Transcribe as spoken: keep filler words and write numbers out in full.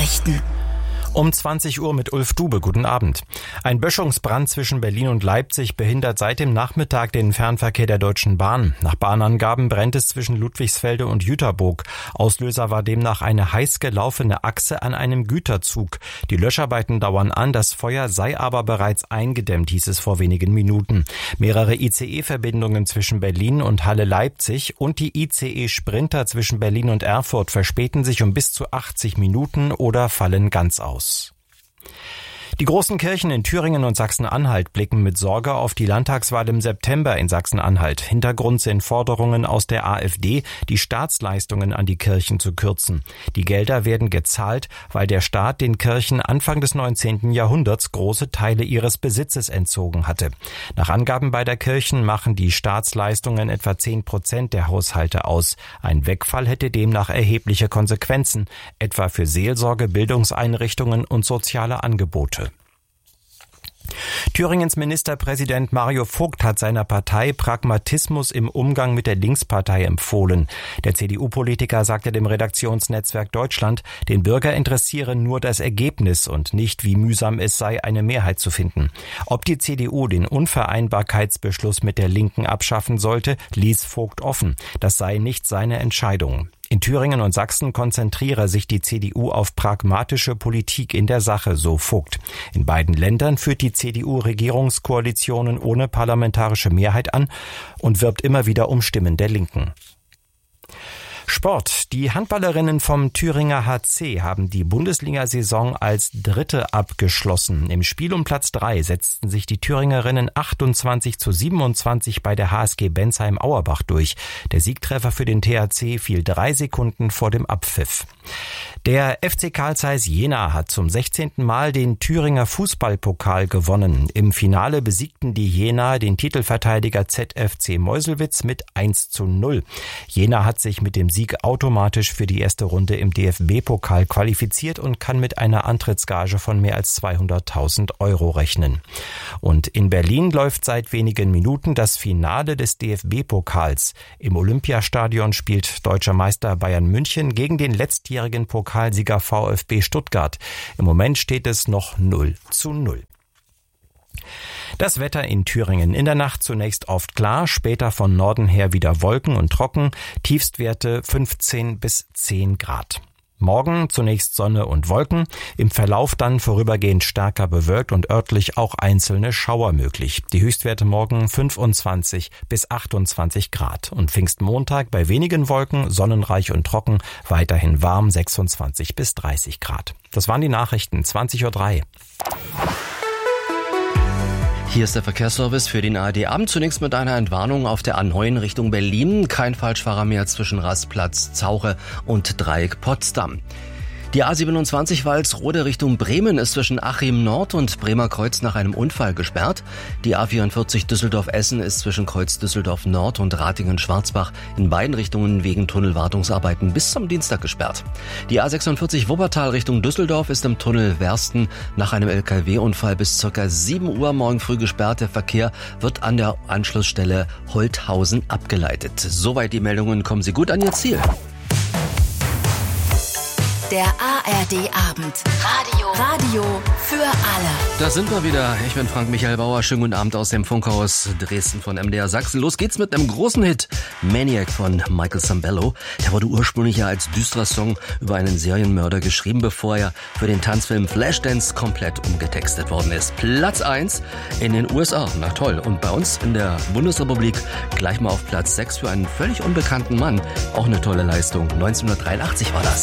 Nachrichten. Um zwanzig Uhr mit Ulf Dube. Guten Abend. Ein Böschungsbrand zwischen Berlin und Leipzig behindert seit dem Nachmittag den Fernverkehr der Deutschen Bahn. Nach Bahnangaben brennt es zwischen Ludwigsfelde und Jüterbock. Auslöser war demnach eine heiß gelaufene Achse an einem Güterzug. Die Löscharbeiten dauern an, das Feuer sei aber bereits eingedämmt, hieß es vor wenigen Minuten. Mehrere I C E-Verbindungen zwischen Berlin und Halle-Leipzig und die I C E-Sprinter zwischen Berlin und Erfurt verspäten sich um bis zu achtzig Minuten oder fallen ganz aus. Die großen Kirchen in Thüringen und Sachsen-Anhalt blicken mit Sorge auf die Landtagswahl im September in Sachsen-Anhalt. Hintergrund sind Forderungen aus der AfD, die Staatsleistungen an die Kirchen zu kürzen. Die Gelder werden gezahlt, weil der Staat den Kirchen Anfang des neunzehnten Jahrhunderts große Teile ihres Besitzes entzogen hatte. Nach Angaben beider Kirchen machen die Staatsleistungen etwa zehn Prozent der Haushalte aus. Ein Wegfall hätte demnach erhebliche Konsequenzen, etwa für Seelsorge, Bildungseinrichtungen und soziale Angebote. Thüringens Ministerpräsident Mario Vogt hat seiner Partei Pragmatismus im Umgang mit der Linkspartei empfohlen. Der C D U-Politiker sagte dem Redaktionsnetzwerk Deutschland, den Bürger interessiere nur das Ergebnis und nicht, wie mühsam es sei, eine Mehrheit zu finden. Ob die C D U den Unvereinbarkeitsbeschluss mit der Linken abschaffen sollte, ließ Vogt offen. Das sei nicht seine Entscheidung. In Thüringen und Sachsen konzentriere sich die C D U auf pragmatische Politik in der Sache, so Vogt. In beiden Ländern führt die C D U Regierungskoalitionen ohne parlamentarische Mehrheit an und wirbt immer wieder um Stimmen der Linken. Sport. Die Handballerinnen vom Thüringer H C haben die Bundesliga-Saison als Dritte abgeschlossen. Im Spiel um Platz drei setzten sich die Thüringerinnen achtundzwanzig zu siebenundzwanzig bei der H S G Bensheim-Auerbach durch. Der Siegtreffer für den T H C fiel drei Sekunden vor dem Abpfiff. Der F C Carl Zeiss Jena hat zum sechzehnten Mal den Thüringer Fußballpokal gewonnen. Im Finale besiegten die Jenaer den Titelverteidiger Z F C Meuselwitz mit eins zu null. Jena hat sich mit dem Sieg automatisch für die erste Runde im D F B-Pokal qualifiziert und kann mit einer Antrittsgage von mehr als zweihunderttausend Euro rechnen. Und in Berlin läuft seit wenigen Minuten das Finale des D F B-Pokals. Im Olympiastadion spielt deutscher Meister Bayern München gegen den letztjährigen Pokalsieger VfB Stuttgart. Im Moment steht es noch null zu null. Das Wetter in Thüringen. In der Nacht zunächst oft klar, später von Norden her wieder Wolken und trocken, Tiefstwerte fünfzehn bis zehn Grad. Morgen zunächst Sonne und Wolken, im Verlauf dann vorübergehend stärker bewölkt und örtlich auch einzelne Schauer möglich. Die Höchstwerte morgen fünfundzwanzig bis achtundzwanzig Grad und Pfingstmontag bei wenigen Wolken, sonnenreich und trocken, weiterhin warm sechsundzwanzig bis dreißig Grad. Das waren die Nachrichten, zwanzig Uhr drei. Hier ist der Verkehrsservice für den A R D-Abend. Zunächst mit einer Entwarnung auf der A neun Richtung Berlin. Kein Falschfahrer mehr zwischen Rastplatz Zauche und Dreieck Potsdam. Die A siebenundzwanzig Walsrode Richtung Bremen ist zwischen Achim Nord und Bremer Kreuz nach einem Unfall gesperrt. Die A vierundvierzig Düsseldorf-Essen ist zwischen Kreuz Düsseldorf Nord und Ratingen-Schwarzbach in beiden Richtungen wegen Tunnelwartungsarbeiten bis zum Dienstag gesperrt. Die A sechsundvierzig Wuppertal Richtung Düsseldorf ist im Tunnel Wersten nach einem L K W-Unfall bis ca. sieben Uhr morgen früh gesperrt. Der Verkehr wird an der Anschlussstelle Holthausen abgeleitet. Soweit die Meldungen, kommen Sie gut an Ihr Ziel. Der A R D-Abend. Radio. Radio für alle. Da sind wir wieder. Ich bin Frank Michael Bauer. Schönen guten Abend aus dem Funkhaus Dresden von M D R Sachsen. Los geht's mit einem großen Hit. Maniac von Michael Sambello. Der wurde ursprünglich ja als düsterer Song über einen Serienmörder geschrieben, bevor er für den Tanzfilm Flashdance komplett umgetextet worden ist. Platz eins in den U S A. Na toll. Und bei uns in der Bundesrepublik gleich mal auf Platz sechs für einen völlig unbekannten Mann. Auch eine tolle Leistung. neunzehnhundertdreiundachtzig war das.